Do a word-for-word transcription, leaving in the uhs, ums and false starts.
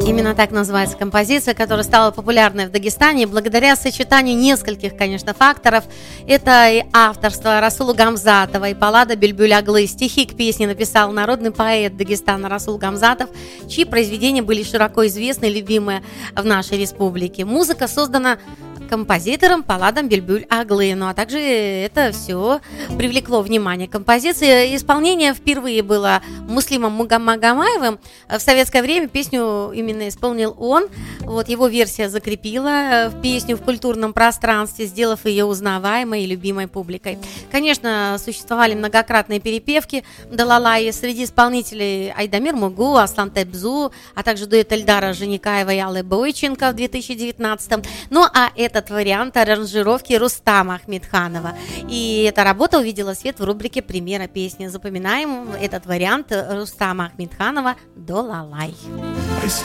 Именно так называется композиция, которая стала популярной в Дагестане благодаря сочетанию нескольких, конечно, факторов. Это и авторство Расула Гамзатова и Паллада Бюльбюль-Аглы. Стихи к песне написал народный поэт Дагестана Расул Гамзатов, чьи произведения были широко известны и любимы в нашей республике. Музыка создана композитором Палладом Бюльбюль-Аглы. Ну а также это все привлекло внимание композиции. Исполнение впервые было Муслимом Магомаевым. В советское время песню именно исполнил он. Вот его версия закрепила песню в культурном пространстве, сделав ее узнаваемой и любимой публикой. Конечно, существовали многократные перепевки Далалайи среди исполнителей: Айдамир Мугу, Аслан Тебзу, а также дуэт Эльдара Женикаева и Аллы Бойченко в две тысячи девятнадцатом. Ну а это Этот вариант аранжировки Рустама Ахмедханова. И эта работа увидела свет в рубрике «Премьера песни». Запоминаем этот вариант Рустама Ахмедханова «Долалай».